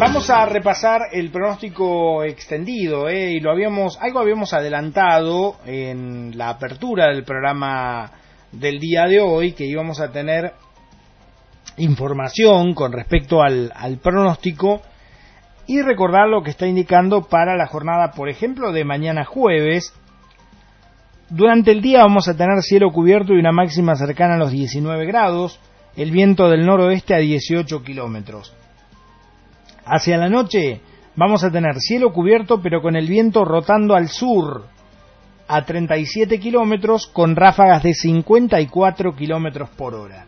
Vamos a repasar el pronóstico extendido, y algo habíamos adelantado en la apertura del programa del día de hoy, que íbamos a tener información con respecto al pronóstico y recordar lo que está indicando para la jornada, por ejemplo, de mañana jueves. Durante el día vamos a tener cielo cubierto y una máxima cercana a los 19 grados, el viento del noroeste a 18 kilómetros. Hacia la noche vamos a tener cielo cubierto pero con el viento rotando al sur a 37 kilómetros con ráfagas de 54 kilómetros por hora.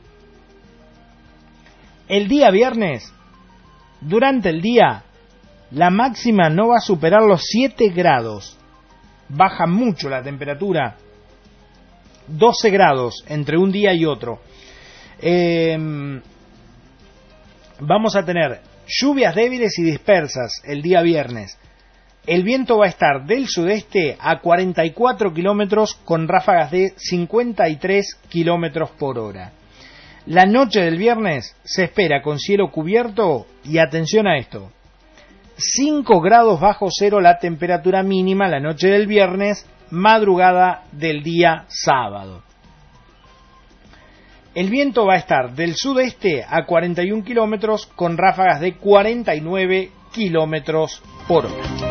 El día viernes, durante el día, la máxima no va a superar los 7 grados. Baja mucho la temperatura, 12 grados entre un día y otro. Vamos a tener lluvias débiles y dispersas el día viernes. El viento va a estar del sudeste a 44 kilómetros con ráfagas de 53 kilómetros por hora. La noche del viernes se espera con cielo cubierto y atención a esto: 5 grados bajo cero la temperatura mínima la noche del viernes, madrugada del día sábado. El viento va a estar del sudeste a 41 kilómetros con ráfagas de 49 kilómetros por hora.